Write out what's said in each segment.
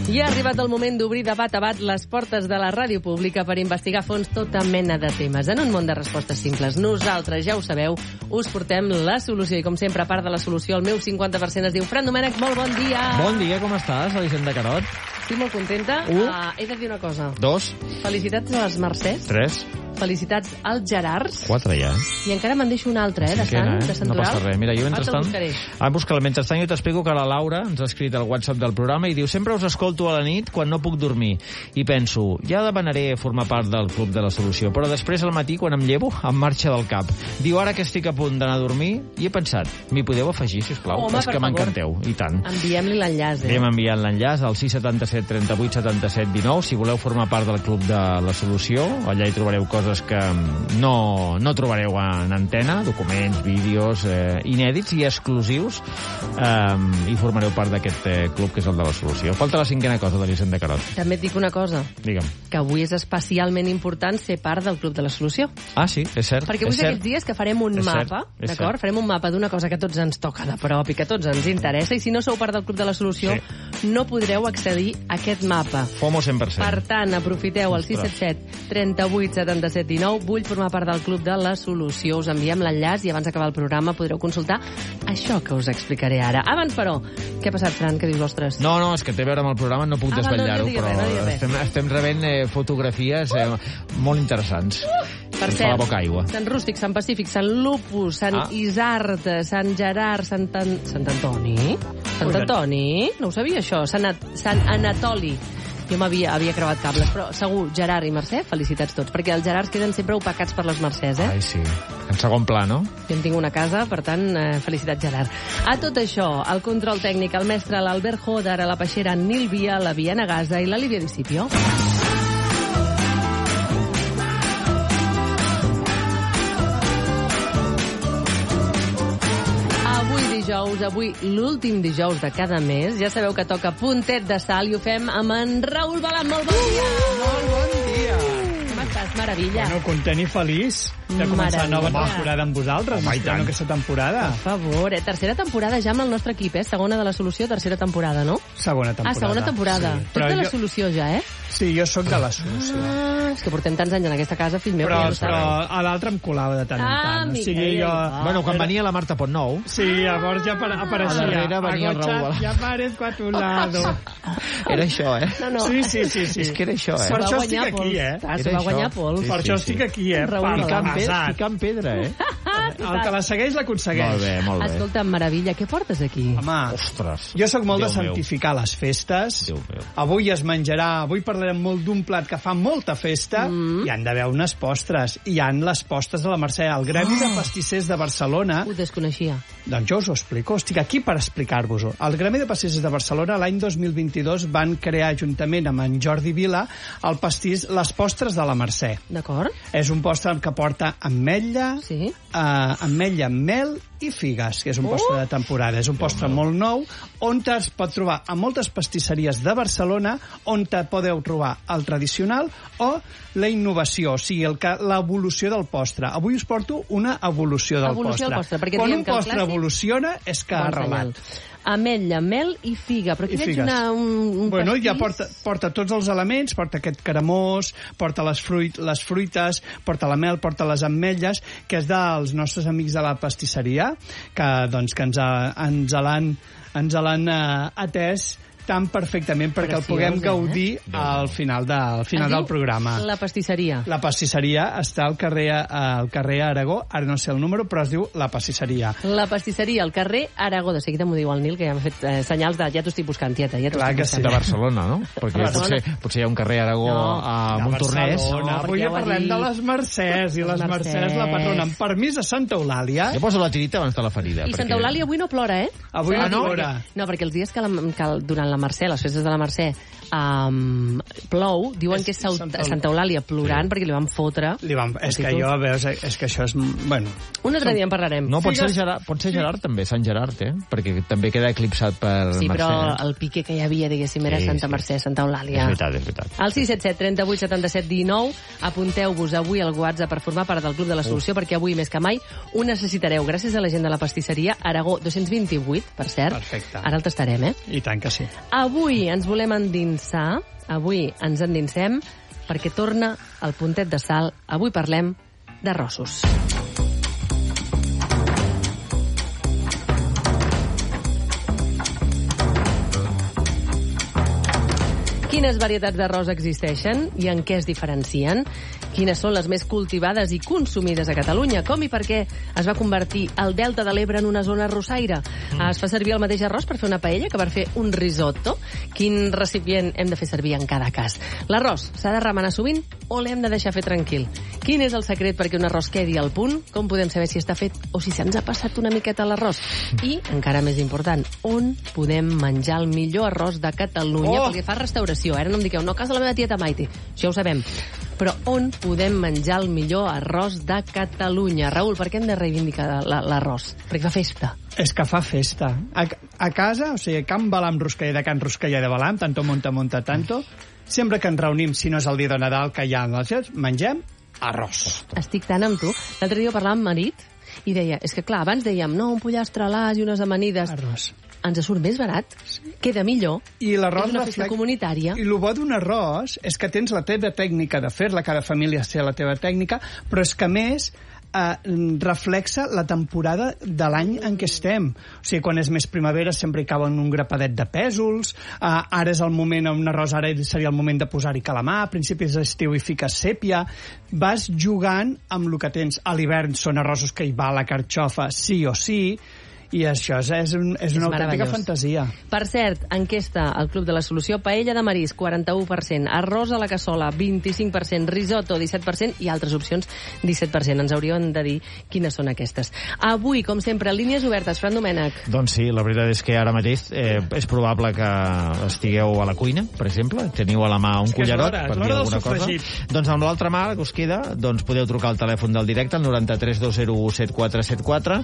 I ha arribat el moment d'obrir de bat a bat les portes de la ràdio pública per investigar a fons tota mena de temes. En un món de respostes simples, nosaltres, ja ho sabeu, us portem la solució. I com sempre, a part de la solució, el meu 50% es diu Fran Domènech. Molt bon dia! Bon dia, com estàs, Elisenda Carot? Estic molt contenta. He de dir una cosa. 2. Felicitats a les Mercès. 3. Felicitats als Gerards. 4 ja. I encara me'n deixo una altra, de Sant No Dural. passa res. Mira, jo mentrestant... Mentrestant jo t'explico que la Laura ens ha escrit al WhatsApp del programa i diu: sempre us escolto a la nit quan no puc dormir. I penso, ja demanaré formar part del Club de la Solució, però després al matí, quan em llevo, em marxa del cap. Diu, ara que estic a punt d'anar a dormir, i he pensat, m'hi podeu afegir, sisplau? Home, és que m'encanteu, i tant. Enviem-li l'enllaç, Anem enviant l'enllaç al 677 38 77 19. Si voleu formar part del Club de la Solució, allà hi trobareu coses que no trobareu en antena, documents, vídeos inèdits i exclusius, i formareu part d'aquest club que és el de la Solució. Falta la 5a cosa de l'Elisenda Carot. També et dic una cosa. Digue'm. Que avui és especialment important ser part del Club de la Solució. Ah, sí, és cert. Perquè avui és d'aquests dies que farem un mapa, d'acord? Farem un mapa d'una cosa que a tots ens toca de prop i que a tots ens interessa, i si no sou part del Club de la Solució, no podreu accedir a aquest mapa. FOMO 100%. Per tant, aprofiteu el 677 38 77 19. Vull formar part del Club de la Solució. Us enviem l'enllaç i abans d'acabar el programa podreu consultar això que us explicaré ara. Abans, però, què ha passat, Fran? Què dius, ostres? No, és que té a veure amb el programa, no puc desvetllar-ho, però estem rebent fotografies molt interessants. Per cert, la boca aigua. Sant Rústic, Sant Pacífic, Sant Lupus, Sant Isard, Sant Gerard, Sant Antoni? Sant Antoni? No ho sabia, això. Sant Anatoli. Jo havia creuat cables, però segur, Gerard i Mercè, felicitats tots, perquè els Gerards queden sempre opacats per les Mercès, Ai, sí. En segon pla, no? Jo en tinc una casa, per tant, felicitats, Gerard. A tot això, el control tècnic, el mestre, l'Albert Joder, a la peixera, en Nil Via, la Viana Gaza i la Lívia Discipio. Avui, l'últim dijous de cada mes, ja sabeu que toca Puntet de Sal i ho fem amb en Raül Balan. Molt bon dia! Molt bon dia! Com estàs? Meravella. Bueno, content i feliç de començar nova temporada amb vosaltres. Esperem aquesta temporada. Per favor, tercera temporada ja amb el nostre equip, Segona de la Solució, tercera temporada, no? Segona temporada. Segona temporada. Sí. Tu ets de la Solució ja, Sí, jo sóc de la Solució. És que portem tants anys en aquesta casa, fill meu. Però a l'altre em colava de tant en tant. O sigui, jo... Bueno, quan venia la Marta Pontnou... Sí, llavors ja apareixia. Darrere venia el Raül Balan. Ja parezco a tu lado. Era això, No. Sí. És que era això, Per això estic aquí, Se va guanyar pols. Per això estic aquí, Picant pedra, El que la segueix l'aconsegueix. Molt bé. Escolta, meravella, què portes aquí? Home, ostres. Jo sóc molt de santificar les festes. Avui es menjarà, avui parlarem molt d'un plat que fa molta festa. Hi han d'haver unes postres. Hi han les postres de la Mercè. El Gremi de Pastissers de Barcelona... Ho desconeixia. Doncs jo us ho explico. Estic aquí per explicar-vos-ho. El Gremi de Pastissers de Barcelona l'any 2022 van crear juntament amb en Jordi Vila el pastís Les Postres de la Mercè. D'acord. És un postre que porta ametlla, ametlla, mel i figues, que és un postre de temporada. És un postre molt nou, on es pot trobar a moltes pastisseries de Barcelona, on te podeu trobar el tradicional o la innovació, o sigui, l'evolució del postre. Avui us porto una evolució del postre. Quan un postre evoluciona és que ha arrelat. Ametlla, mel i figa. Però aquí veig un bueno, ja porta tots els elements, porta aquest cremós, porta les fruites, porta la mel, porta les ametlles, que és dels nostres amics de la pastisseria, que ens l'han atès tan perfectament perquè el puguem gaudir al final del programa. La pastisseria. La pastisseria està al carrer Aragó, ara no sé el número, però es diu La Pastisseria. La pastisseria al carrer Aragó. De seguida m'ho diu el Nil, que ja m'ha fet senyals de ja t'ho estic buscant, tieta. Clar que sí. De Barcelona, no? Perquè potser hi ha un carrer Aragó a Montornès. Avui ja parlem de les Mercès, i les Mercès la patrona. Amb permís a Santa Eulàlia. Jo poso la tirita abans de la ferida. I Santa Eulàlia avui no plora, Avui no plora. No, perquè els dies que durant la Mercè, les festes de la Mercè, plou, diuen que és Santa Eulàlia plorant perquè li van fotre. És que jo, veus, és que això és... Bueno. Un altre dia en parlarem. No, pot ser Gerard també, Sant Gerard, perquè també queda eclipsat per Mercè. Sí, però el pique que hi havia, diguéssim, era Santa Mercè, Santa Eulàlia. És veritat. Al 677 38 77 19, apunteu-vos avui al WhatsApp per formar part del Club de la Solució, perquè avui, més que mai, ho necessitareu. Gràcies a la gent de la pastisseria Aragó 228, per cert. Perfecte. Ara el tastarem, I tant que sí. Avui ens volem endinsar, avui ens endinsem perquè torna el puntet de sal. Avui parlem d'arrossos. Quines varietats d'arròs existeixen i en què es diferencien? Quines són les més cultivades i consumides a Catalunya? Com i per què es va convertir el Delta de l'Ebre en una zona arrossaire? Es fa servir el mateix arròs per fer una paella que per fer un risotto? Quin recipient hem de fer servir en cada cas? L'arròs s'ha de remenar sovint o l'hem de deixar fer tranquil? Quin és el secret perquè un arròs quedi al punt? Com podem saber si està fet o si se'ns ha passat una miqueta l'arròs? I, encara més important, on podem menjar el millor arròs de Catalunya pel que fa a restauració? Ara no em digueu, no, a casa de la meva tieta Maite. Això ho sabem. Però on podem menjar el millor arròs de Catalunya? Raül, per què hem de reivindicar l'arròs? Perquè fa festa. És que fa festa. A casa, o sigui, Can Balam Roscaller de Can Roscaller de Balam, tanto monta tanto, sempre que ens reunim, si no és el dia de Nadal, que hi ha mengem arròs. Estic tan amb tu. L'altre dia parlàvem amb marit i deia, és que clar, abans dèiem, no, un pollastre a l'as i unes amanides. Arròs. Ens surt més barat, queda millor, i l'arròs és una festa comunitària. I el bo d'un arròs és que tens la teva tècnica de fer-la, cada família té la teva tècnica, però és que a més reflexa la temporada de l'any en què estem. O sigui, quan és més primavera sempre hi caben un grapadet de pèsols, ara és el moment, un arròs ara seria el moment de posar-hi calamar, a principis d'estiu hi fiques sèpia, vas jugant amb el que tens. A l'hivern són arrossos que hi va la carxofa sí o sí, i això és una autèntica fantasia. Per cert, enquesta al Club de la Solució, paella de marisc, 41%, arròs a la cassola, 25%, risotto, 17%, i altres opcions, 17%. Ens hauríem de dir quines són aquestes. Avui, com sempre, línies obertes. Fran Domènech. Doncs sí, la veritat és que ara mateix és probable que estigueu a la cuina, per exemple, teniu a la mà un cullerot per dir alguna cosa. Doncs amb l'altra mà que us queda, doncs podeu trucar al telèfon del directe, el 93 201 7474,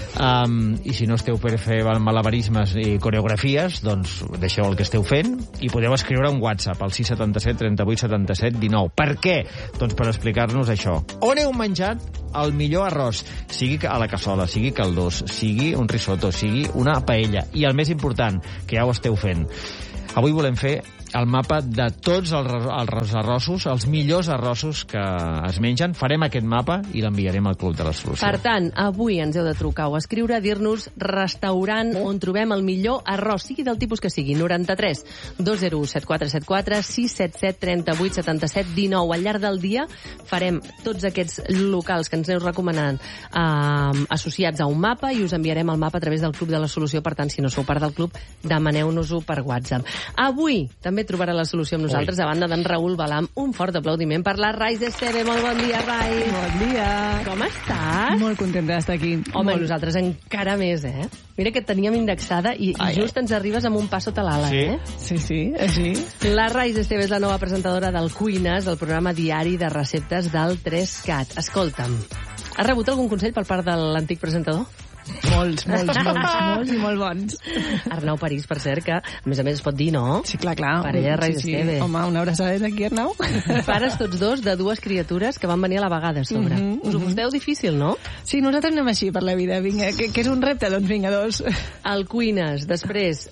i si no esteu per fer malabarismes i coreografies, doncs deixeu el que esteu fent i podeu escriure un WhatsApp al 677 38 77 19. Per què? Doncs per explicar-nos això. On heu menjat el millor arròs? Sigui a la cassola, sigui caldós, sigui un risotto, sigui una paella. I el més important, que ja ho esteu fent. Avui volem fer el mapa de tots els arrossos, els millors arrossos que es mengen. Farem aquest mapa i l'enviarem al Club de la Solució. Per tant, avui ens heu de trucar o escriure, dir-nos restaurant on trobem el millor arròs, sigui del tipus que sigui. 93 201 7474 677 38 77 19. Al llarg del dia farem tots aquests locals que ens heu recomanat associats a un mapa i us enviarem el mapa a través del Club de la Solució. Per tant, si no sou part del club, demaneu-nos-ho per WhatsApp. Avui també trobarà la solució amb nosaltres, a banda d'en Raül Balam. Un fort aplaudiment per la Rais Esteve. Molt bon dia, Rais. Bon dia. Com estàs? Molt contenta d'estar aquí. Home, nosaltres encara més, eh? Mira que et teníem indexada i just ens arribes amb un pas sota l'ala, eh? Sí, així. La Rais Esteve és la nova presentadora del Cuines, del programa diari de receptes del 3CAT. Escolta'm, has rebut algun consell per part de l'antic presentador? Molts i molt bons. Arnau París, per cert, que a més es pot dir, no? Sí, clar. Parella de Rais Esteve. Home, una abraçada des d'aquí, Arnau. Pares tots dos de dues criatures que van venir a la vegada a sobre. Us ho posteu difícil, no? Sí, nosaltres anem així per la vida. Vinga, que és un repte? Doncs vinga, dos. El Cuines, després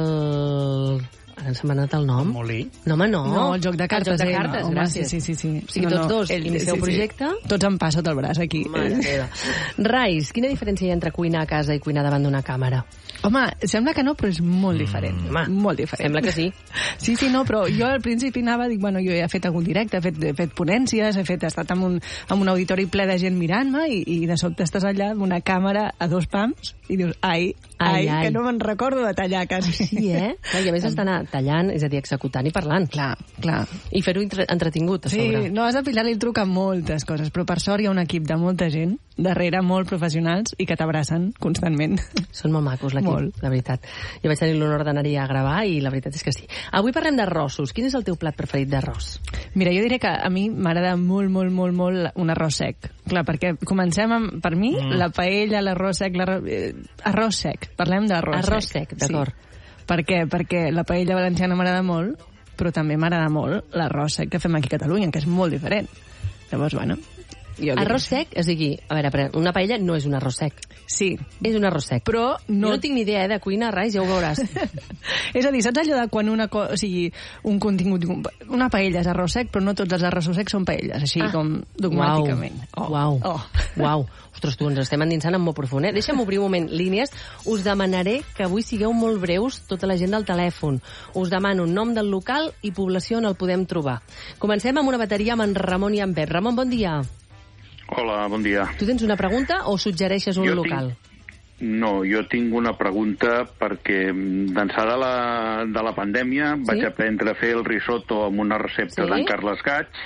Ara se m'ha anat el nom. El Molí. No, home, no. No, el joc de cartes. El joc de cartes, gràcies. Sí. O sigui, tots dos inicieu projecte. Tots amb pa sota el braç, aquí. Mare meva. Rais, quina diferència hi ha entre cuinar a casa i cuinar davant d'una càmera? Home, sembla que no, però és molt diferent. Molt diferent. Sembla que sí. Sí, no, però jo al principi anava, dic, bueno, jo he fet algun directe, he fet ponències, he estat en un auditori ple de gent mirant-me i de sobte estàs allà amb una càmera a dos pams i dius, ai, que no me'n recordo de tallar quasi. Sí, eh? I a més has d'anar tallant, és a dir, executant i parlant. Clar. I fer-ho entretingut, a sobre. Sí, no has de pillar-li el truc a moltes coses, però per sort hi ha un equip de molta gent darrere, molt professionals, i que t'abracen constantment. Són molt macos, l'equip, la veritat. Jo vaig tenir l'honor d'anar-hi a gravar i la veritat és que sí. Avui parlem d'arrossos. Quin és el teu plat preferit d'arròs? Mira, jo diré que a mi m'agrada molt un arròs sec. Clar, perquè comencem amb, per mi, la paella, l'arròs sec, arròs sec. Parlem d'arròs sec. Arròs sec, d'acord. Sí. Per què? Perquè la paella valenciana m'agrada molt, però també m'agrada molt l'arròs sec que fem aquí a Catalunya, que és molt diferent. Llavors, bueno, Arròs sec, és a dir, a veure, una paella no és un arròs sec. Sí. És un arròs sec. Però no tinc ni idea de cuina, res, ja ho veuràs. És a dir, saps allò de quan un contingut... Una paella és arròs sec, però no tots els arrossos secs són paelles, així com dogmàticament. Uau. Ostres, tu, ens estem endinsant en molt profund, eh? Deixa'm obrir un moment línies. Us demanaré que avui sigueu molt breus, tota la gent del telèfon. Us demano nom del local i població on el podem trobar. Comencem amb una bateria amb en Ramon i en Pep. Ramon, bon dia. Hola, bon dia. Tu tens una pregunta o suggereixes un local? No, jo tinc una pregunta perquè d'ençà de la pandèmia vaig aprendre a fer el risotto amb una recepta d'en Carles Gaig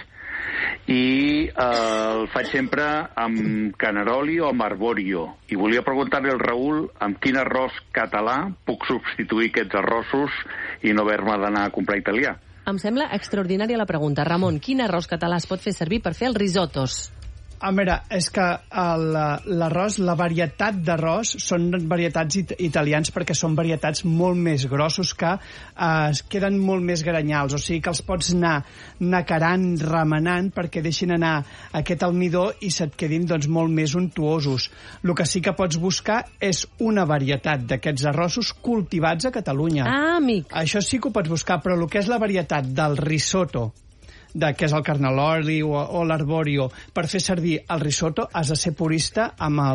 i el faig sempre amb canaroli o amb arborio. I volia preguntar-li al Raül amb quin arròs català puc substituir aquests arrossos i no haver-me d'anar a comprar italià. Em sembla extraordinària la pregunta. Ramon, quin arròs català es pot fer servir per fer els risottos? A veure, és que l'arròs, la varietat d'arròs són varietats italians perquè són varietats molt més grossos que queden molt més granyals, o sigui que els pots anar nacarant, remenant perquè deixin anar aquest almidó i se't quedin doncs, molt més untuosos. El que sí que pots buscar és una varietat d'aquests arrossos cultivats a Catalunya. Ah, amic! Això sí que ho pots buscar, però el que és la varietat del risotto, que és el carnaloli o l'arborio, per fer servir el risotto has de ser purista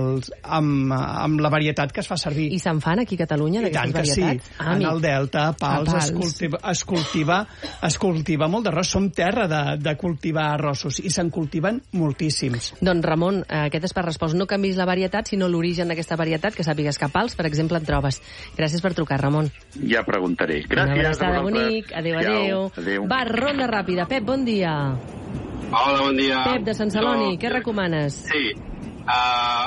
amb la varietat que es fa servir. I se'n fan aquí a Catalunya d'aquestes varietats? Sí. En el Delta, a Pals, es cultiva molt d'arròs. Som terra de cultivar arrossos i se'n cultiven moltíssims. Doncs Ramon, aquest és per respost. No canvis la varietat, sinó l'origen d'aquesta varietat, que sàpigues que a Pals, per exemple, en trobes. Gràcies per trucar, Ramon. Ja preguntaré. Gràcies. Una abraçada, bonic. Adéu. Va, ronda ràpida. Pep, bon dia. Hola, bon dia. Pep, de Sant Celoni, què recomanes? Sí,